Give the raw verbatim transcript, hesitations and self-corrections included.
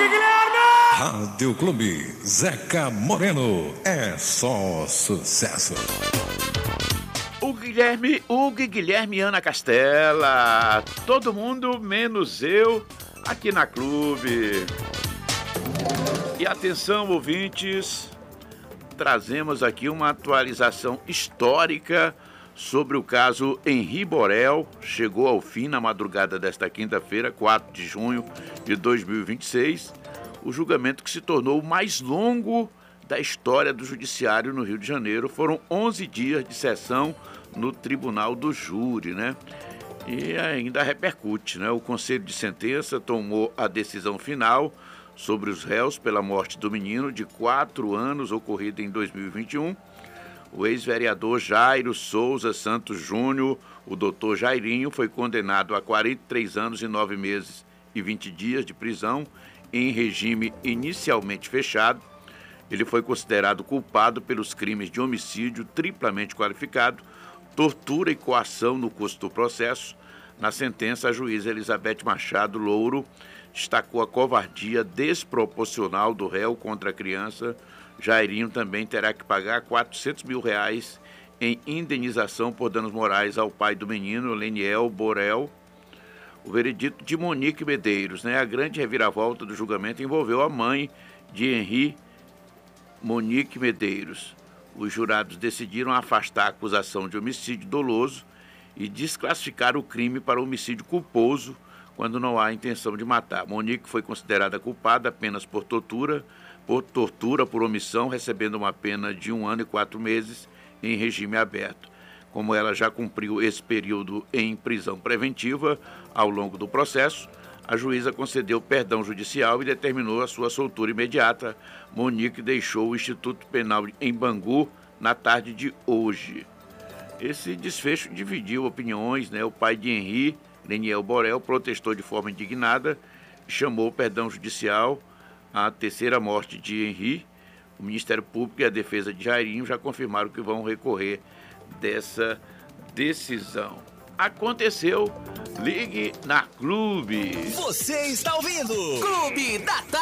Rádio Clube Zeca Moreno, é só sucesso. O Guilherme, Hugo e Guilherme Ana Castela, todo mundo menos eu aqui na Clube. E atenção, ouvintes, trazemos aqui uma atualização histórica sobre o caso Henri Borel. Chegou ao fim na madrugada desta quinta-feira, quatro de junho de dois mil e vinte e seis, o julgamento que se tornou o mais longo da história do judiciário no Rio de Janeiro. Foram onze dias de sessão no Tribunal do Júri, né? E ainda repercute, né? O Conselho de Sentença tomou a decisão final sobre os réus pela morte do menino de quatro anos ocorrida em dois mil e vinte e um. O ex-vereador Jairo Souza Santos Júnior, o doutor Jairinho, foi condenado a quarenta e três anos e nove meses e vinte dias de prisão em regime inicialmente fechado. Ele foi considerado culpado pelos crimes de homicídio triplamente qualificado, tortura e coação no curso do processo. Na sentença, a juíza Elizabeth Machado Louro destacou a covardia desproporcional do réu contra a criança. Jairinho também terá que pagar quatrocentos mil reais em indenização por danos morais ao pai do menino, Leniel Borel. O veredito de Monique Medeiros, né? A grande reviravolta do julgamento envolveu a mãe de Henri, Monique Medeiros. Os jurados decidiram afastar a acusação de homicídio doloso e desclassificar o crime para homicídio culposo quando não há intenção de matar. Monique foi considerada culpada apenas por tortura, por tortura por omissão, recebendo uma pena de um ano e quatro meses em regime aberto. Como ela já cumpriu esse período em prisão preventiva ao longo do processo, a juíza concedeu perdão judicial e determinou a sua soltura imediata. Monique deixou o Instituto Penal em Bangu na tarde de hoje. Esse desfecho dividiu opiniões, né? O pai de Henri, Leniel Borel, protestou de forma indignada e chamou o perdão judicial à terceira morte de Henri. O Ministério Público e a defesa de Jairinho já confirmaram que vão recorrer dessa decisão. Aconteceu, ligue na Clube. Você está ouvindo Clube da Tarde.